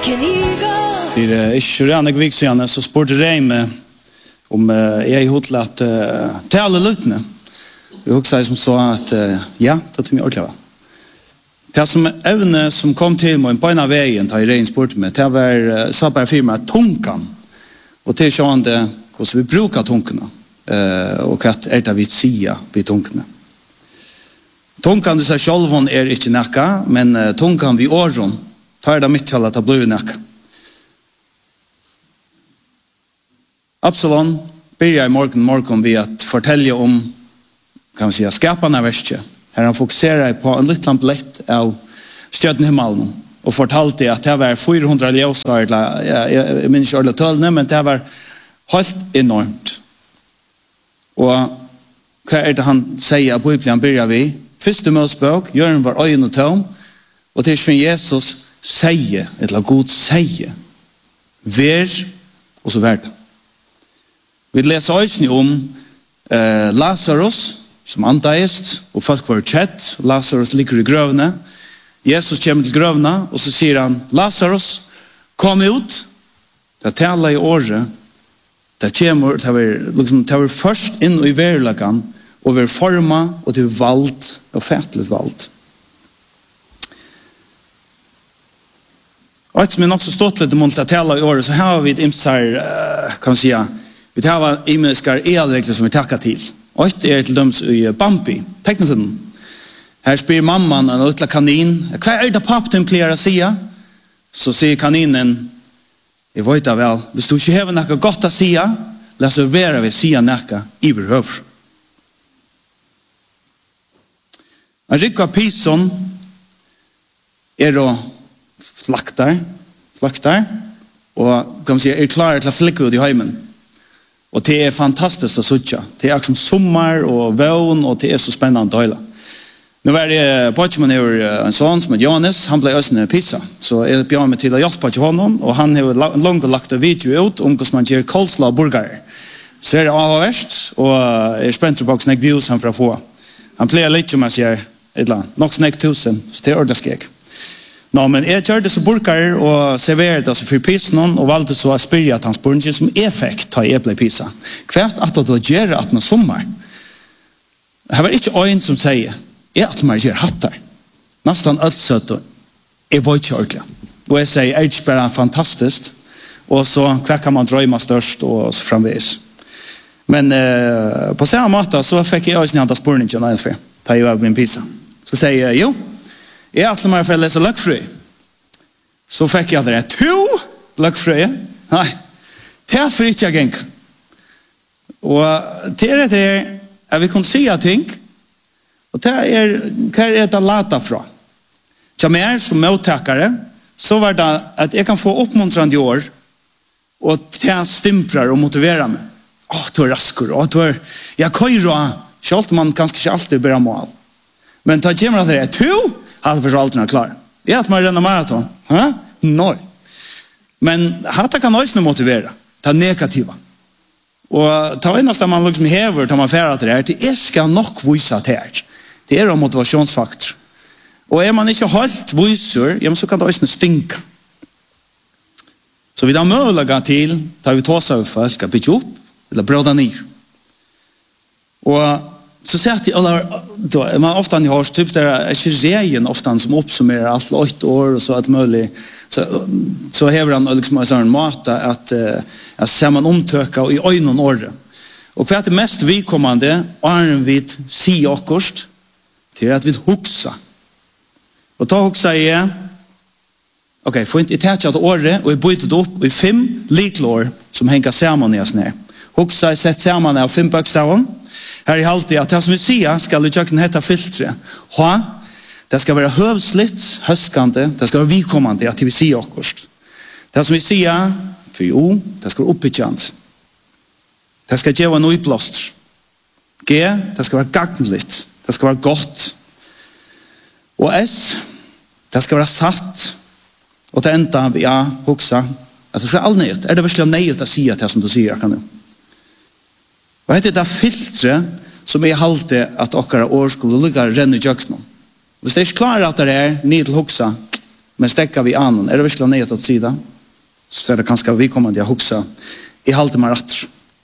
För inte redan en vecka sedan så spurte Reime om jag är hotell att tala lutne. Jag också som så att ja, det till mig ordentligt. Det som även som kom till mig på en vägen tar Reine spurt med det var sabbar firma Tonkan. Och till sjönde hur vi brukar tonkarna och att det vi säger vid tonkarna. Tonkan det så självon är inte näka men tonkan vi åron tar det mitt till att bli näka. Absalom börjar i morgon vid att fortälja om kan man säga skaparna verset. Här han fokuserar på en liten blett av stjärnan himmelen och fortalte att det var 400 ljusar jag minns inte tölne men det var helt enormt. Och vad är det han säger på Bibeln börjar vi första Mosebok jorden var ögon och tom och det är från Jesus säger eller Gud säger ver och så värd. Vi läser också om Lazarus som antaist och folk var kött. Lazarus ligger i grövna. Jesus kommer till grövna och så säger han Lazarus kom ut. Det talar i året. Det kommer det var först in i verkligheten och vi forma och till vald och fätligt vald. Och som är också stått lite mot att tala i året så har vi ett imsar kan man säga vi har himmelskar elregler som vi tackar till. Och det är till dem i Bambi. Tecknet den. Här spyr mamman en lilla kanin. Vad är det pappen plerar att säga? Så säger kaninen jag vet det väl. Hvis du inte har något gott att säga låt oss vara vi säga något i behöver. En rikva pison är då flaktar och kan man säga är klar till att flicka ut i hemmen. Och det är fantastiskt att söka. Det är som sommar och vån och det är så spännande att höra. Nu var det Pachman en son som heter Johannes. Han blev ösne pizza. Så jag bjöd mig till att hjälpa till honom. Och han har långt lagt en video ut om hur man gör coleslaw burgare. Så är det avhörst. Och jag spänt på snäck views han får få. Han plejer lite om jag säger ett land. Nog snäck 1000. Så det är ordentligt skräck. Nå, men jag körde så burkar och serverade alltså för pissen och valde så att spyrja att han spurgade som effekt ta äpple pizza. Kvärt att det gör att man sommar. Det var inte en som säger att man gör hattar. Nästan allt sött är var körkla. Och jag säger är bara fantastiskt. Och så kvar kan man drömma störst och så framvis. Men på samma måte så fick jag också nästa spurningen när jag ta ju av min pizza. Så säger jag jo jag att man får läsa lökfrö. Så fick jag det 2 lökfrö. Nej. Det är för inte jag gäng. Och det är att vi kan se ting. Och det är kan det lata från. Jag mer som mottagare så var det att jag kan få uppmuntrande år och ta stimprar och motivera mig. Du är raskor. Du är jag köra. Schalt man kanske alltid börja mål. Men ta gemra det 2 hade för alltid klar. Jag att man renna maraton. Nej. Men hatta kan också motivera. Ta negativa. Och ta nästa man liksom häver tar man färra till det här. Det ska nog visa det här. Det är en motivationsfaktor. Och är man inte helt visor, så kan det också stinka. Så vi har möjlighet till tar vi tåsa över för ska bygga upp eller bråda ner. Och så säger att alla då man ofta har typ där är kirurgen ofta som uppsummerar allt 8 år och så att möjligt så häver han liksom en sån mat att ser man omtöka och i ögonen år. Och för att det mest vidkommande är vi se akkurst till att vi huxa. Och ta huxa igen. Okej, får inte attachat året och byta upp i 5 liklår som hänger samman i oss ner. Huxa sätt samman av 5 bokstäver. Här är alltid att det som vi ser ska lyckas heta filtre. Det ska vara hövsligt, höskande, det ska vara vidkommande att vi ser akkurst. Det som vi ser för O, det ska vara uppbyggande. Det ska ge en utblåst. G, det ska vara gagnligt. Det ska vara gott. Och S, det ska vara satt. Och det enda vi huxa. Alltså för all nöjt. Är det verkligen nöjt att säga det som du säger kan nu? Och det är det filtre som är alltid att åkara år skulle ligga renna i jöknen. Hvis det är klart att det är ned till huxa men stekker vi annen. Det virkelig nøyet åt sida, så det kanskje vi kommer til å huske i halte meg rett.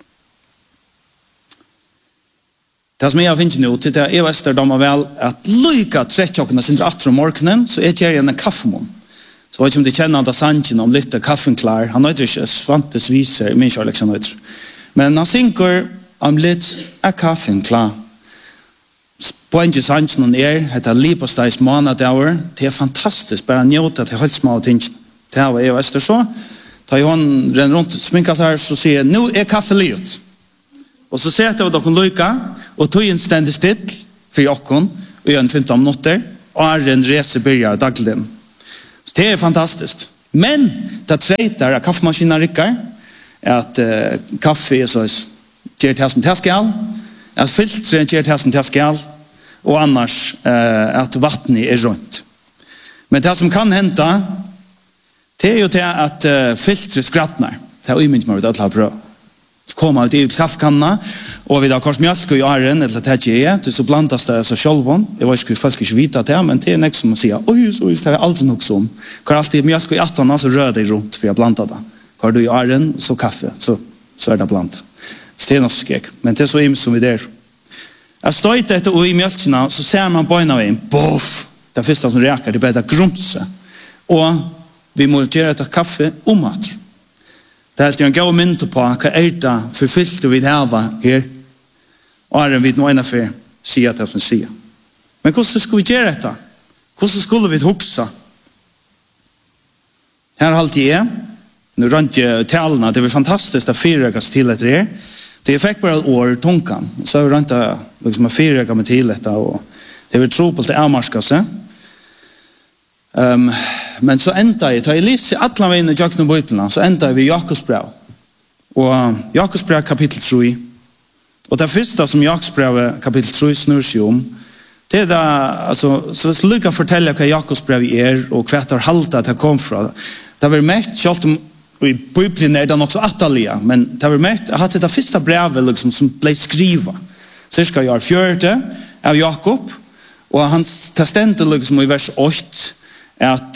Det som jeg finner nå, til det er Øster damer vel, at lykke trettjokkene sin atter om morgenen, så jeg gjør en kaffemån. Så vet ikke om de kjenner at sannsyn om litt kaffen klar. Han nøyder ikke Svantes viser i min kjærleksjon nøyder. Men han synker om litt kaffen klar. Poenget sannsyn heter Liposteis månedauer. Det er fantastisk, bare njøte til helt små ting. Det var jeg og Øster så. Da hun renner rundt og sminker seg, så sier jeg, nå er kaffe livet. Og så setter vi dere lykke, og tog en stendig still for jokken, og gjør en 15 minutter, og er en resebyggere daglig. Så det er fantastisk. Men det treter at kaffemaskinen rikker, at kaffe er så gjør det som det skal, at filtret gjør det som det skal, og annars at vattnet er rundt. Men det som kan hente, det er jo til at filtret skrattner. Det er umyndig med å ta prøv. Så kommer det ut kaffekanna, og vi har kors mjölk i åren, eller det er ikke, så blandas det så sjølvån. Jeg vet ikke folk ikke vite det, men det er nek som å si, oi, det er aldri nok som. Hvor alltid mjölk i 18, så rød det rundt, for jeg blanda det. Hvor du i åren, så kaffe, så er det blandet. Så det er noe skjek, men det er så im som vi der. Jeg støyte etter og i mjölkene, så ser man bøyna vi inn, boff, det første som reker, det blir grunse. Og vi må gjøre etter kaffe mat. Det er en god mynd på hva det for filter vi har her, og er en vidt noe for sier det som sier. Men hvordan skulle vi gjøre dette? Hvordan skulle vi huske? Her alltid er, nå rønt jeg talene, det var fantastisk å fyrrekkes til etter her. Det fikk bare et år tunkan, så jeg rønt jeg liksom å fyrrekke meg til dette, og det var tro på det avmarska seg. Men så enda jeg, da jeg lyser alle veiene i Jakten og Bøytene, så enda jeg ved Jakobsbrev. Og Jakobsbrev kapittel 3, og det første som Jakobsbrev kapittel 3 snur seg om, det er da, altså, så lykke å fortelle hva Jakobsbrev er, og hva det har haltet at det kom fra. Det har vært mest, selv om i Bibelen er det nok så atterlige, men det har vært mest, jeg hadde det første brevet liksom, som ble skrivet, cirka i år 4 av Jakob, og hans testament liksom, i vers 8, at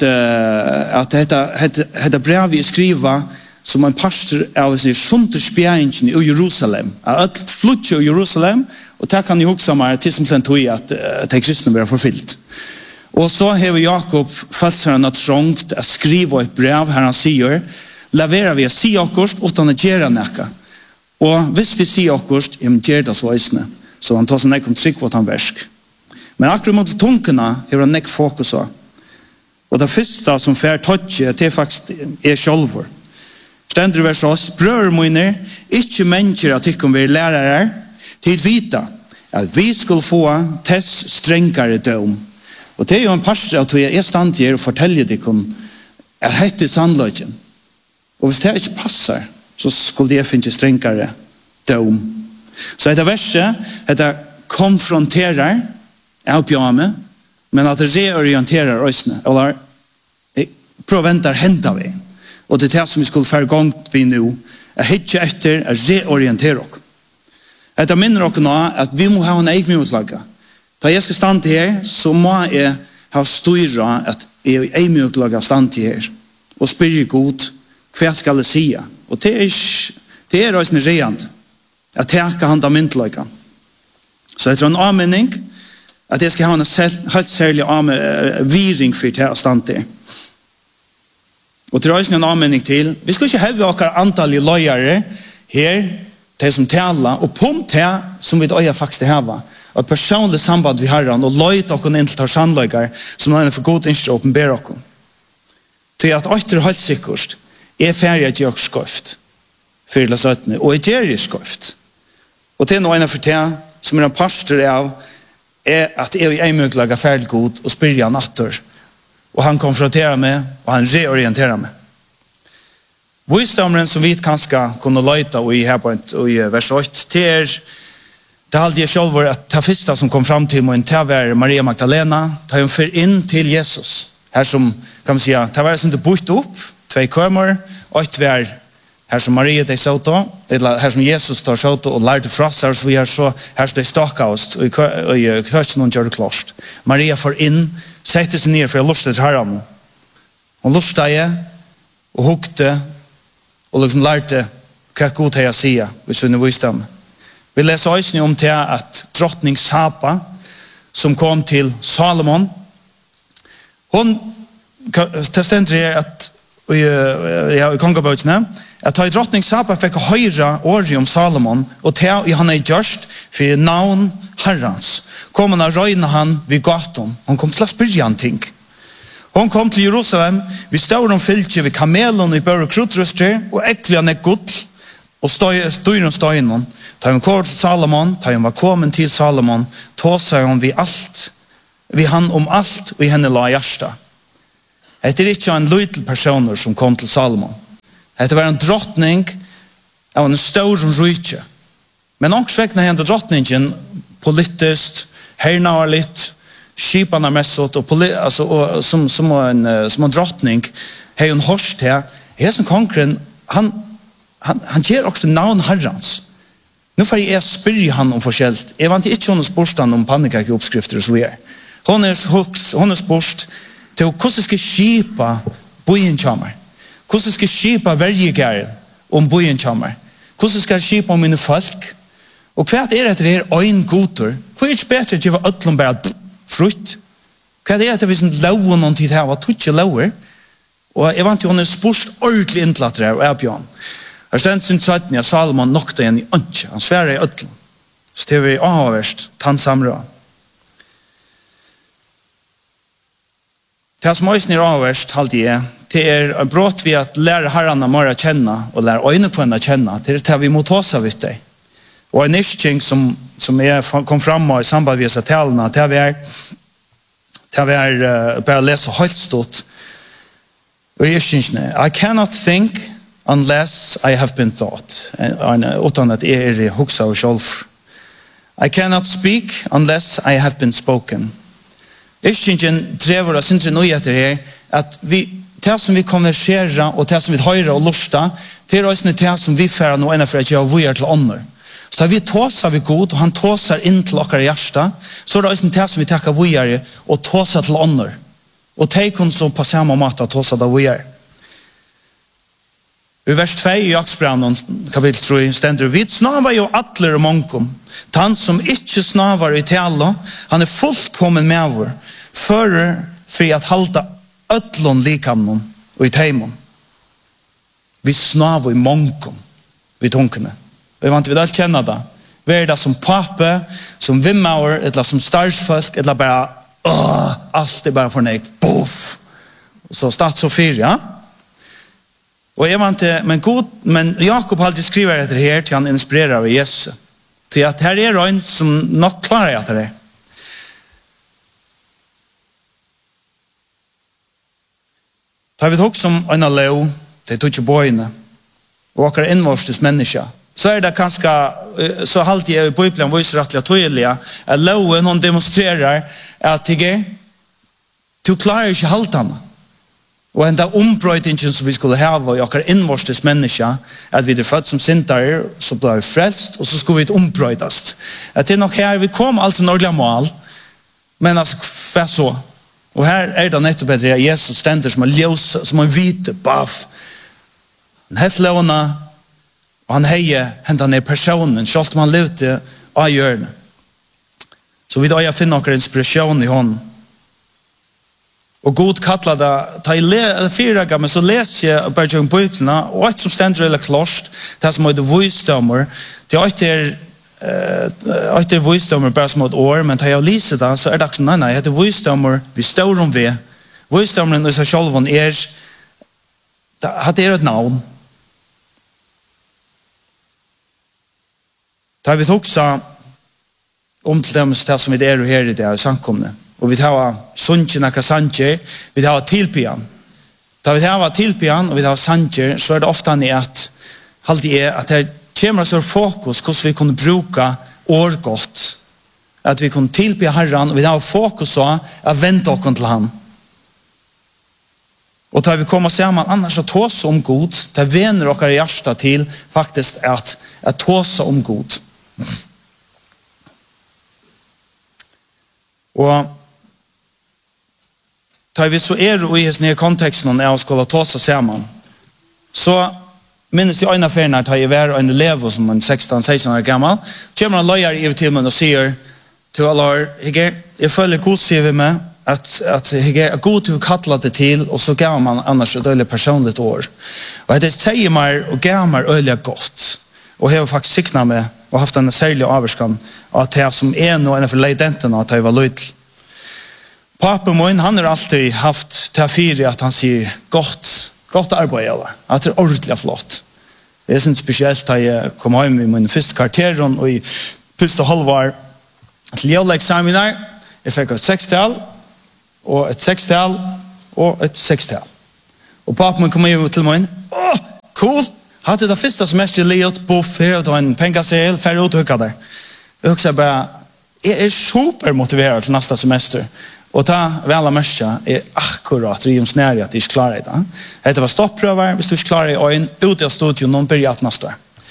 dette brevet er skrivet som en pastor av sunterspjæringen i Jerusalem. At flytt i Jerusalem, og det kan jeg huske meg til som tog at de kristne blir forfylt. Og så har Jakob følt seg noe trångt å skrive et brev her han sier, leverer vi å si akkurat uten å gjøre noe. Og hvis vi sier akkurat, gjør det så veisende. Så han tar seg nek om trygg på at han versk. Men akkurat mot tunkene har han nek fokus av. Og det første som fer tøtje, det er faktisk sjølvor. Stender vers 8, brødre mine, ikke mennesker at ikke vi lærere, til vita at vi skulle få tess strengere døm. Og det er jo en pastor at jeg er stand til å fortelle dere at dette er sannløgjen. Og hvis det ikke passer, så skulle jeg finne strengere døm. Så dette verset, dette konfronterer avbjørme, men at det reorienterer øsene, eller prøv å vente hente vi. Og det er det som vi skulle føre gang vi nå, er ikke etter å reorientere oss. Det minner oss nå at vi må ha en egen utlaget. Da jeg skal stande her, så må jeg ha styrt at jeg er egen utlaget stande her, og spørre god, hva skal jeg si? Og det er øsene rent, at jeg ikke handler myntlaget. Så etter en anmenning, at jeg skal ha en helt særlig viring for det å stande der. Og til røysen en anmenning til, vi skal ikke heve akkurat antall løyere her, de som taler, og på det som vi da faktisk heve, og personlig samband vi har, og løyt dere inn til tar sannløyere, som er for god innskje å åpenbere dere. Til at åter helt sikkert, er ferdig at jeg har skøft, for det søttene, og jeg gjør skøft. Og til noe for det, som er en pastor av, er at jeg er mye ferdig god, og spør jeg natter, og han konfronterer meg, og han reorienterer meg. Visdommen som vi kanskje kunne løyte i her på i vers 8, det hadde jeg selv vært at det første som kom frem til meg, det var Maria Magdalena, da hun fører inn til Jesus. Her som, kan man si, det var ikke bort opp, 2 kømer, 8 var her som Maria de sånn, eller her som Jesus tar sånn, og lærte fra seg, så vi er så, her som de stakket oss, og i høysen hun gjør det klart. Maria får inn, setter seg ned for å luste til herren. Hon lustade och hukte och liksom lärte hva god har säga vid sin visdom. Vi läser också om det att drottning Saba som kom till Salomon, hon testamenterar att i kongaböterna att ta i drottning Saba fick höra ordet om Salomon och ta i han är just för navn Herrans. Kom han och röjna han vid gatan. Hon kom till att spyrja en ting. Hon kom till Jerusalem, vi stod om fylke vid kamelen i bör och krutröster och äckliga gott och styr och stöjnen. Ta hon kort till Salomon, ta hon var kommen till Salomon, ta sig hon vid allt. Vi hann om allt och i henne la hjärsta. Det är inte en liten person som kom till Salomon. Det var en drottning av en stor rike. Men också väckna hände drottningen politiskt, hernavarligt, skiparna mässot och som en drottning har en horst här. Här som konkurren, han ger också navn Herrans. Nu får jag spyrja han om forskjellt. Jag var inte hon spårstan om pannekakeuppskrifter och så vidare. Hon är spårst till hvordan skal skipa bojen kommer. Hvordan skal skipa verjegæren om bojen kommer. Hvordan skal skipa om mine folk. Og hva det her øyn goder? Hva det bedre til å ødlom bare frukt? Hva det at hvis en loven noen tid her var tutsi lover? Og jeg vant til hun spurs ordentlig innlatter her og er bjørn. Her stendt sin søtten, Salomon nokta igjen i ønske. Han sverre i ødlom. Så det var avverst, tann samrød. Det som også er avverst, halte jeg, det brått vi at lære herrene mer å kjenne, og lære øynekvennene kjenne, det det vi må ta seg vidt deg. Og en ischting som jeg kom fram med i samband med disse talene, det var bare lese høyt stort. Og ischtingene, I cannot think unless I have been thought. Utan at jeg huksa og selv. I cannot speak unless I have been spoken. Ischingen drever oss inte nøyheter her, at det som vi konverserer, og det som vi høyrer og lusta, det også det som vi fører noe ennå for at jeg vujer til ånder. Så da vi tåser vi god, og han tåser inn til okkar hjärsta, så det også det som vi takker vujer og tåser til ånder. Og teik hun så på samme måte tåser da vujer. I vers 2 i Jaksbrannen, kapitel 3, stender vi snavar jo atler og monkom. Han som ikke snavar i tala, han er fullkommen med vår, for at halda ödlon likamnon og i teimon. Vi snavar i monkom, vi tunkene. Vi vant vi alt kjenna det. Vi er det som pape, som vimmauer, eller som starsfolk, eller bare, alt er bare for nek, boff. Så stats og fyr, ja. Og jeg vant til, men Jakob alltid skriver etter her til han inspirerer av Jesus. Til at her er en som nok klarer etter det. Da vi tok som en av lov, det tog ikke bøyene, og akkurat innvarstes mennesker, så er det ganske, så alltid jeg i Bibelen viser rettelig og tydelig, at loven hun demonstrerer at du klarer ikke halvt henne. Og en dag ombrøytingen som vi skulle hava i akkurat innvarstes mennesker, at vi er født som sintere, så ble vi frelst, og så skulle vi ombrøytast. At det er nok her, vi kom alltid nordlig mål, men altså, hva så? Og her er det nettopp etter at Jesus stender som en ljøs, som en hvite, baf. Han hette lovene, og han heier hentan ned personen, selv om han levde av hjørnet. Så vi da jeg finner noen inspirasjon i hånden. Og god kallar det, ta i 4 ganger, så leser jeg bare til Bibelen, og alt som stender eller klost, det som er det visdommer, det er ikke visdommer bare som et år, men ta jeg lyser det, så er det ikke sånn, nei, det er visdommer, vi står om vi. Visdommen i seg selv det er et navn. Da vi tok seg om til dem det som vi er her i det her samkomne, og vi tar sunnkje nakra sanger, vi tar tilpian. Da vi tar tilpian, og vi tar sanger, så er det ofte at det kommer så fokus hvordan vi kunne bruke årgått. At vi kunne tilpia Herren, og vi tar fokus på å vente oss til han. Og da vi kommer sammen, annars at tåse om god, da vener oss i hjertet til faktisk at tåse om god. Og tar vi så och i den här kontexten när jag skulle ta sig samman. Så minns jag en affär när jag var en elev som en 16-16 år gammal. Kommer en lojare över till mig och säger till alla, jag följer god skriver med att jag är god till att kalla det till och så gav man annars ett öliga personligt år. Och det säger mig och gav mig öliga gott. Och jag har faktiskt siknat med och haft en särskild avskan att det som är nog en för lejdenten att jag var lojt. Pappa min, han har alltid haft till att han säger gott arbete. Att det är ordentligt flott. Det är inte speciellt att jag kom hem i min första kvarter och i första halvår till jula-examinar. Jag fick ett 6-tal och ett 6-tal och ett 6-tal. Och pappa min kom hem till mig. Cool! Hade det första semester leot buff här och då en pengasel färre ut och hugga där. Jag också bara, jag är supermotiverad till nästa semester. Och ta väl märka är akkurat riumsnäri att det är klara det. Det var stoppprövar, hvis du inte klarar det och en ute av studion någon börjat nästa.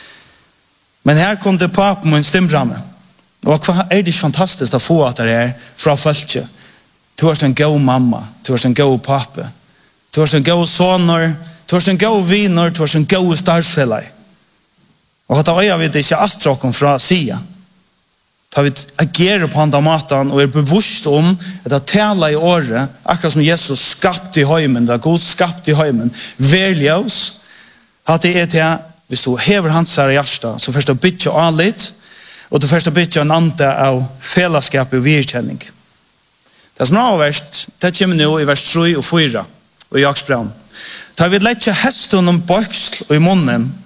Men här kom det på min stämframme. Och vad är det fantastiskt att få att det är från fölket. Du har en god mamma, du har en god pappa. Du har en god sonor, du har en god viner, du har en god startsfällare. Och att jag vet inte astråken från Sia. Ta vi agerar på andra matan och är bevisst om att tala i året, akkurat som Jesus skapte i heimen, där Gud skapte i heimen, välja oss, att det är till, hvis du hever hans här hjärsta, så först att bytja anlit, och du först att bytja en anta av fällskap och virkänning. Det som är avvärst, det kommer nu i vers 3 och 4, och i Jaksbrand. Ta vi lättja hästen om böksl och i munnen,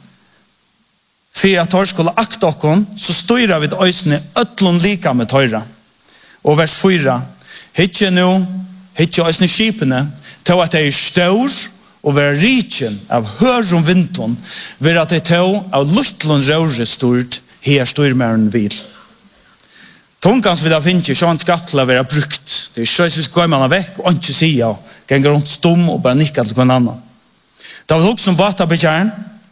för att tar skulle akta okon, så styrar vi det ösne ötlun lika med tøyra. Och vers 4. Hitje ösne skipene, till att det är stor och vara riken av hörum vinton, vid att det är av luttlun röre stort, här styrmären vil. Tungans vid att finna så han skatt till att vara brukt. Det är så att vi går man väck och inte säga, gänger runt stum och bara nicka till någon annan. Det var också som batabitjärn,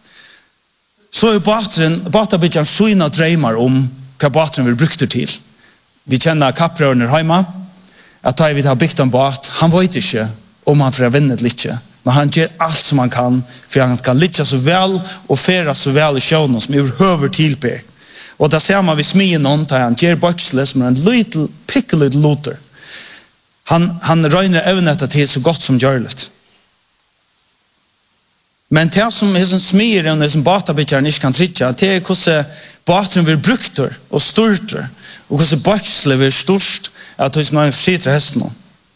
så är batabitjan skyna drömmar om vad batren vill brukta till. Vi känner kapprörner hemma, att vi har byggt en bat, han vet inte om han får vinna lite, men han gör allt som han kan, för han kan lycka så väl och fära så väl i sjön som överhuvud tillber. Och där ser man vid smien någon, där han ger boxle som är en pickelig loter. Han röjner även detta till så gott som görligt. Men det som är en smier och det som batabitjaren inte kan trycka, det är hvordan bateren blir brukter och störter och hvordan boxle blir störst att det som är en förskittra hästen.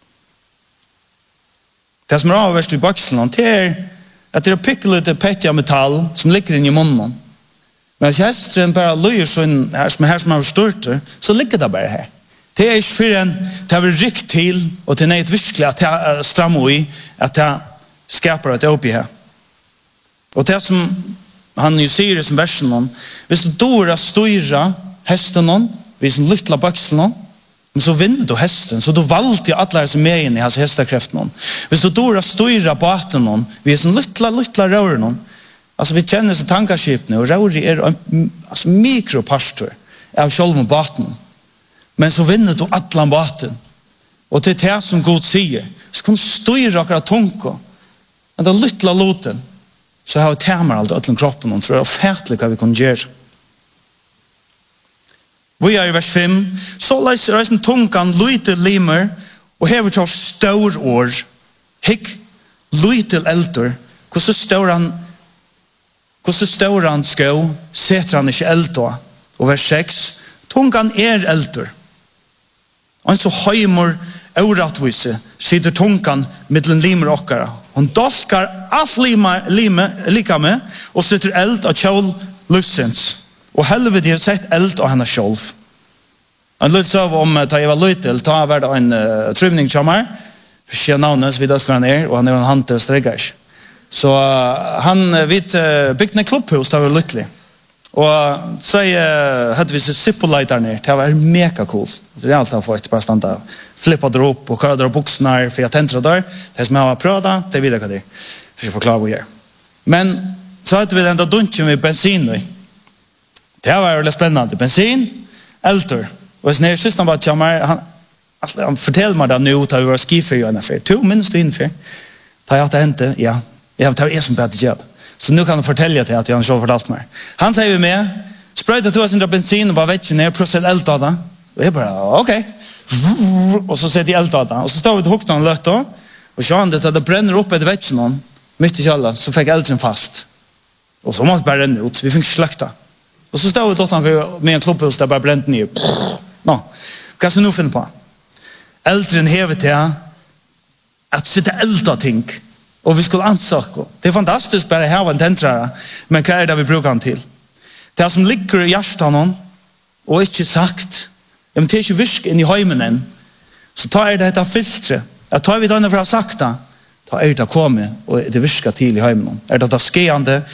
Det som är avvärst vid boxlen, det är att det är pickligt petja metall som ligger in i munnen. Men hvis hästen bara löjer så här som är störter, så ligger det bara här. Det är inte för en det har rikt till och det är ett virkligt att det strammer i att det skapar ett upp i här. Och det som han ju säger i sin versen, hvis du dåra styra hästen, hvis en lytla böxeln, så vinner du hästen, så du valgte alla som är inne i hans hästakräften. Hvis du dåra styra baten, hvis en lytla rören, alltså vi känner sig tankarskipne, och röri är alltså mikropastor av själva baten. Men så vinner du alla baten. Och det är det som Gud säger. Så kan du styra akkurat tunko. Men det lytla loten, så har vi tämmer allt ötlen kroppen och tror jag färdligt vad vi kan göra. Vi är i vers 5. Så läser reisen tungan lyte limer och hever tar stor år. Hick lyte äldre. Hvordan står han skå, setter han ikke eld då. Og vers 6. Tungan äldre. Og så høymor orattvise sitter tungan mittlen limer okkara. Hon dolkar allt lika med och sätter eld av kjol lussens. Och helvete har sett eld av henne själv. Han lyfts av om att jag var lytel, ta var det en trymning till mig. För jag navnet vid att han är och han är en hand till sträggars. Så han vid byggt en klubbhus där var lytlig. Och så hade vi så sippolightar ner. Det var mega coolt. Det är allt jag fått bara stanna flippade upp och körde upp boxnar för jag tänkte där. Det som jag har prövat, det vill jag det. För jag förklarar vad jag gör. Men så hade vi den där dunchen med bensin nu. Det var väldigt spännande. Bensin, älter. Och sen när systern bara kommer, Han forteller meg det nu, da vi var skifer i en affär. 2 minst inför. Ta jag att det hände, ja. Jag tar som bättre jobb. Så nu kan han fortelle till att jag har fortalt mig. Han säger med, spröjta 200 bensin och bara vet ner, procent eld av det. Och jag bara, okej. Och så sätter jag eld av det. Och så står vi till huktan lött då. Och så han det bränner upp ett vet någon. Mitt i källan, så fick elden fast. Och så måste bara ränna ut. Vi fick slakta. Och så står vi till med en klubbhus där bara bränt ner. Nå, vad ska nu finna på? Äldren hevet till att sitta elda ting. Och vi skulle ansöka. Det är fantastiskt bara att ha en tentrare. Men vad är det vi brukar han till? Det som ligger i hjärtan och inte sagt. Men det är inte visk in i heimen än. Så tar det detta filtre. Att tar vi den för att ha sagt det. Ta det kommit och det viskar till i heimen. Det skeende